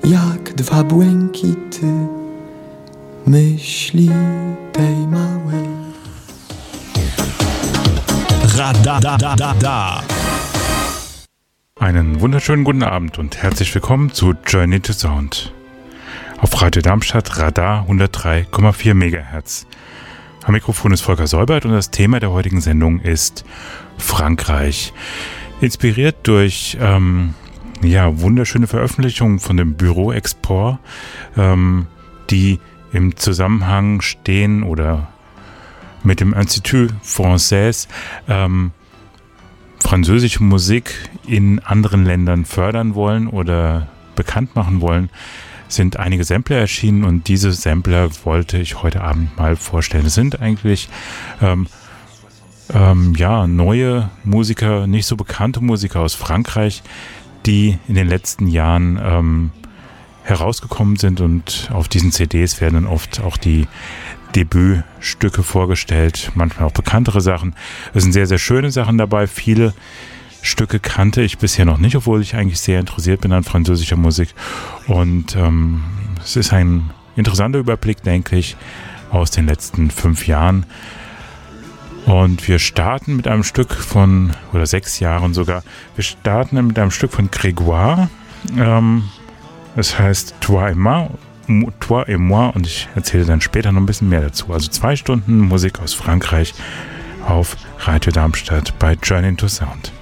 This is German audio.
jak dwa błękity myśli tej małej. Radar. Einen wunderschönen guten Abend und herzlich willkommen zu Journey to Sound. Auf Radio Darmstadt Radar 103,4 MHz. Am Mikrofon ist Volker Seubert und das Thema der heutigen Sendung ist Frankreich. Inspiriert durch wunderschöne Veröffentlichungen von dem Bureau Export, die im Zusammenhang stehen oder mit dem Institut Français französische Musik in anderen Ländern fördern wollen oder bekannt machen wollen, sind einige Sampler erschienen und diese Sampler wollte ich heute Abend mal vorstellen. Es sind eigentlich neue Musiker, nicht so bekannte Musiker aus Frankreich, die in den letzten Jahren herausgekommen sind, und auf diesen CDs werden dann oft auch die Debütstücke vorgestellt, manchmal auch bekanntere Sachen. Es sind sehr, sehr schöne Sachen dabei. Viele Stücke kannte ich bisher noch nicht, obwohl ich eigentlich sehr interessiert bin an französischer Musik. Und es ist ein interessanter Überblick, denke ich, aus den letzten 5 Jahren. Und wir starten mit einem Stück von, oder 6 Jahren sogar, wir starten mit einem Stück von Grégoire. Es heißt Toi et moi, und ich erzähle dann später noch ein bisschen mehr dazu. Also 2 Stunden Musik aus Frankreich auf Radio Darmstadt bei Journey to Sound.